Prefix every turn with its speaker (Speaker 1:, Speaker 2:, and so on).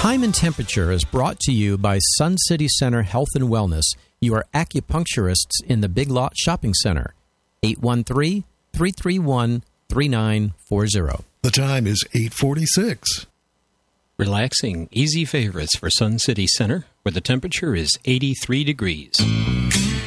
Speaker 1: Time and Temperature is brought to you by Sun City Center Health and Wellness, your acupuncturists in the Big Lot Shopping Center. 813-331-3940.
Speaker 2: The time is 8:46.
Speaker 3: Relaxing, easy favorites for Sun City Center, where the temperature is 83 degrees.